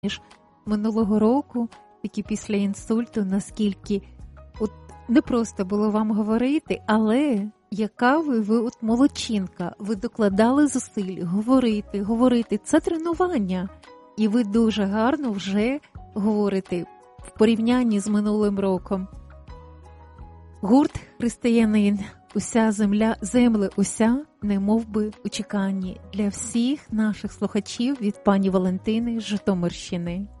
ніж минулого року, тільки після інсульту, наскільки не просто було вам говорити, але яка ви от молодчинка, ви докладали зусиль говорити. Це тренування. І ви дуже гарно вже говорите в порівнянні з минулим роком. Гурт «Християнин», уся земля уся, немов би у чеканні для всіх наших слухачів від пані Валентини з Житомирщини.